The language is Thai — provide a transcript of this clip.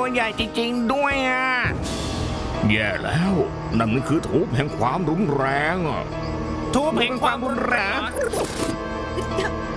ตัวใหญ่จริงๆด้วยอ่ะแย่แล้วนั่นมันคือทูบแห่งความรุนแรงทูบแห่งความรุนแรง